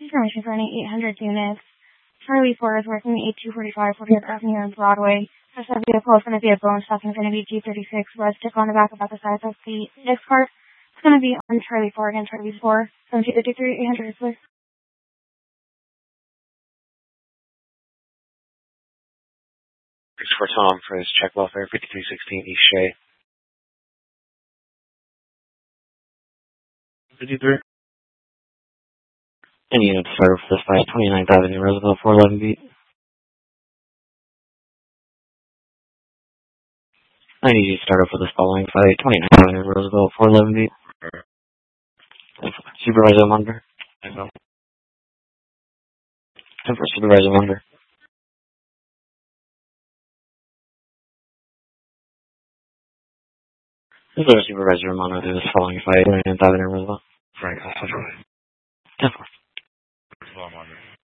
Information for any 800 units. Charlie 4 is working 8245 40th Avenue and Broadway. There's a vehicle is going to be a bone stock Infiniti G36 red stick on the back about the size of the next card. It's going to be on Charlie 4 again, Charlie 4. 7253 800 please. Thanks for Tom for his check welfare 5316 East Shea. 53. Any units served for this flight 29th Avenue, Roosevelt 411 beat. I need you to start up for this following flight 29th Avenue, Roosevelt 411 beat. Supervisor Munder. And for Supervisor Munder. This is Supervisor Munder to this following flight 29th Avenue, Roosevelt. Frank, I'll touch on it. 10-4.